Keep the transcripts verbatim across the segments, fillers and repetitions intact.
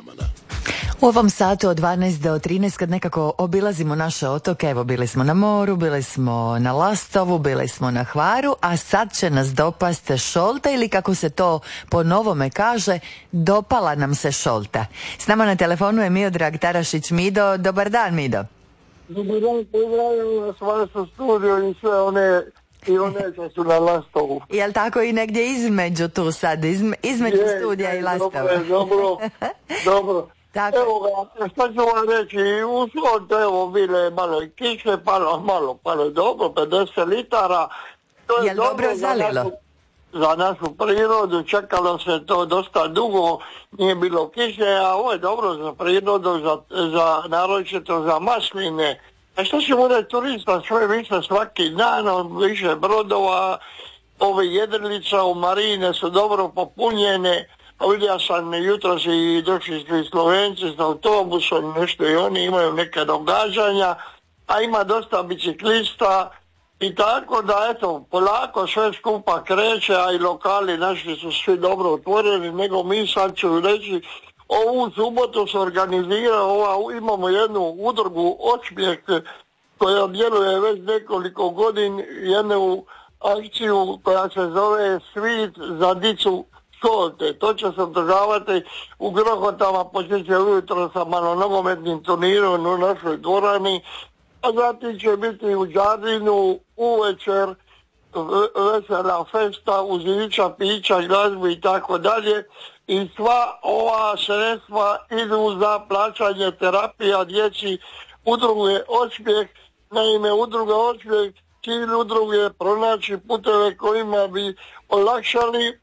nama, da. U ovom satu od dvanaest do trinaest kad nekako obilazimo naše otoke, evo bili smo na moru, bili smo na Lastovu, bili smo na Hvaru, a sad će nas dopast Šolta ili kako se to po novome kaže, dopala nam se Šolta. S nama na telefonu je Miodrag Tarašić. Mido, dobar dan Mido. Dobar dan, pozdravljam vas, vaš studio i sve one i one što su na Lastovu. Jel tako i negdje između tu sad, izme, između je, studija je, i Lastova? Dobro, dobro, dobro. Tako. Evo ga, šta ću vam reći, u Šoltu evo bile malo i kiše, palo, malo, palo dobro, pedeset litara. To je Jel dobro, dobro zalilo? Za našu, za našu prirodu, čekalo se to dosta dugo, nije bilo kiše, a ovo je dobro za prirodu, za, za naročito za masline. A što će bude turista sve više svaki dan, više brodova, ove jedrilica u marine su dobro popunjene, a vidio sam jutros i došli su i Slovenci s autobusom, nešto i oni imaju neke događanja, a ima dosta biciklista i tako da eto, polako sve skupa kreće, a i lokali naši su svi dobro otvoreni, nego mi sad ću reći, ovu subotu se organizira, ova, imamo jednu udrugu Osmijeh koja djeluje već nekoliko godina, jednu akciju koja se zove Svit za dicu Šolte. To će se održavati u Grohotama, počet će ujutro sa malo nogometnim turnirom u našoj dvorani, a zatim će biti u Đardinu uvečer vesela festa uz ivića, pića, glazbu i tako dalje. I sva ova sredstva idu za plaćanje terapija djeci udruge Osmijeh. Naime, udruga Osmijeh, cilj udruge je pronaći puteve kojima bi olakšali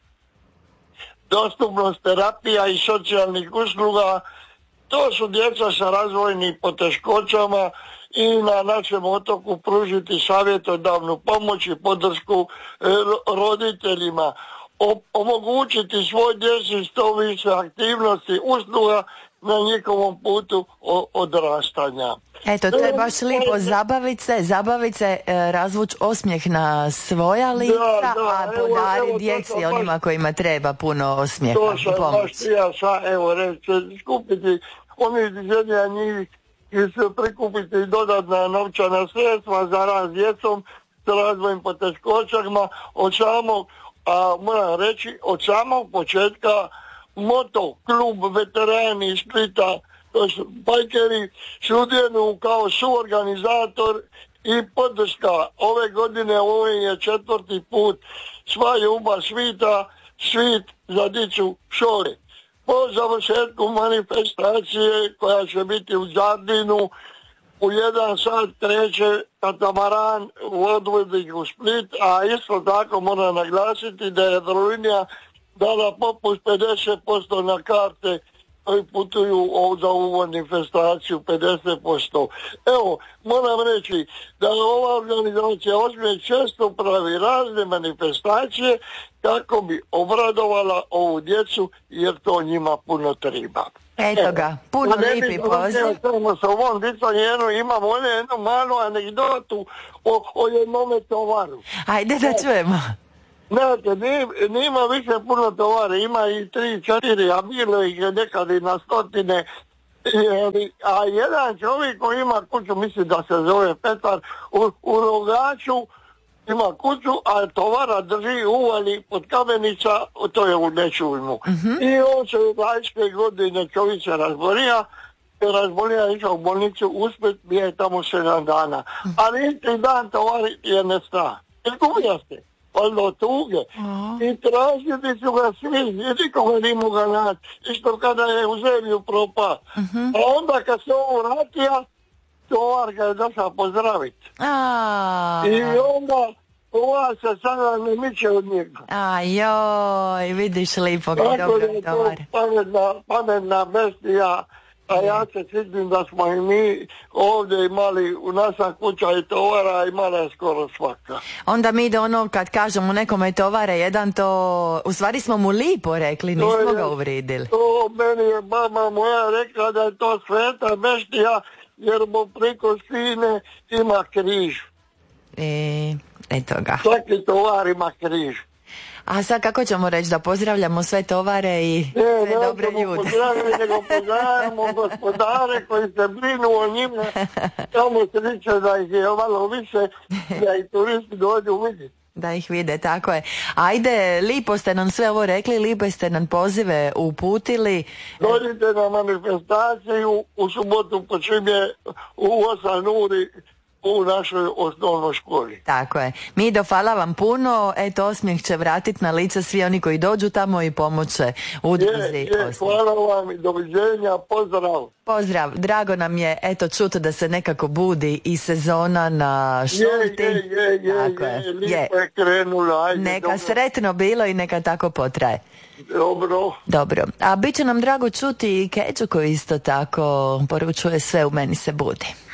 dostupnost terapija i socijalnih usluga. To su djeca sa razvojnim poteškoćama i na našem otoku pružiti savjetodavnu pomoć i podršku roditeljima. O, omogućiti svoj djeci što više aktivnosti usluga na njihovom putu o, odrastanja. Eto, to je baš lijepo, zabavit se, zabavit se, e, razvuć osmijeh na svoja lica, da, da, a podari evo, djeci evo, onima baš, kojima treba puno osmijeha i pomoć. To sam baš ja, evo, reći, skupiti, oni želja njih i se prikupiti dodatna novčana sredstva za rad s djecom, s razvojnim poteškoćama, od samog, a moram reći, od samog početka moto klub veterani iz Splita, to su bajkeri, sudjeluju kao suorganizator i podrška. Ove godine ovo je četvrti put sva ljubav svita, svit za dicu Šole. Po završetku manifestacije koja će biti u Đardinu, u jedan sat kreće katamaran u odvodnik u Split, a isto tako moram naglasiti da je Jadrolinija dala popust pedeset posto na karte koji putuju za ovu manifestaciju, pedeset posto. Evo, moram reći da ova organizacija Osmijeh često pravi razne manifestacije kako bi obradovala ovu djecu, jer to njima puno treba. Eto ga, puno lijepi poziv. Samo sa ovom dicanjenu imamo jednu malu anegdotu o, o jednome tovaru. Ajde da čujemo. Znate, nima više puno tovara, ima i tri, četiri, a bilo ih je nekad i na stotine. A jedan čovjek koji ima kuću, misli da se zove Petar, u, u Rogaču ima kuću, a tovara drži uvali pod kamenica, to je u Nečujmu. Uh-huh. I on se u dvadeset godine čovjek se razbolija, razbolija išao u bolnicu, uspjet je tamo sedam dana. Ali isti dan tovar je nestao. Izgubio ste. Valjda tuge. Uh-huh. I tražili su ga svi, i nikoga ne mogu ga naći. Isto kada je u zemlju propao. Uh-huh. A onda kad se ovo vratio, tovar ga je došao pozdraviti. Uh-huh. I onda ova se sada ne miče od njega. A joj, vidiš lipo ga dobro tovar. Tako je to pametna, pametna bestija. A ja se sjećam da smo i mi ovdje imali, u naša kuća i tovara imala je skoro svaka. Onda mi da ono kad kažemo nekome tovara jedan, to u stvari smo mu lipo rekli, nismo je, ga uvridili. To meni je mama moja rekla da je to sveta beštija, jer mu priko sine ima križ. E, eto ga. Svaki tovar ima križ. A sad kako ćemo reći, da pozdravljamo sve tovare i Ne, sve ne, dobre ne, ljude? pozdravljamo, nego pozdravljamo gospodare koji se brinu o njima, samo sreće da ih je malo više, da i turisti dođu vidjeti. Da ih vide, tako je. Ajde, lipo ste nam sve ovo rekli, lipe ste nam pozive uputili. Dođite na manifestaciju u subotu počinje u osam uri u našoj osnovnoj školi. Tako je. Mido, hvala vam puno. Eto, osmijeh će vratiti na lice svi oni koji dođu tamo i pomoće udruzi. Je, je, hvala vam i doviđenja, pozdrav. Pozdrav, drago nam je eto čuti da se nekako budi i sezona na Šolti. Je, je, je, tako je, je, lipo je. je krenula. Ajde, Neka dobro. sretno bilo i neka tako potraje. Dobro. Dobro, a bit će nam drago čuti i Keđu koji isto tako poručuje sve u meni se budi.